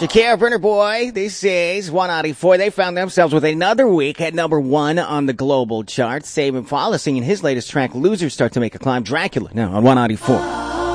Shakira, Burner Boy, this is 194. They found themselves with another week at number one on the global chart. Tame Impala singing his latest track, Losers, start to make a climb. Dracula now on 194.